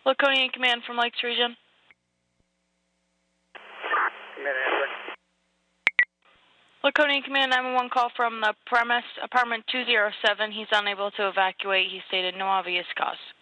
Laconia Command from Lakes Region. Laconia Command 911 call from the premise, apartment 207. He's unable to evacuate. He stated no obvious cause.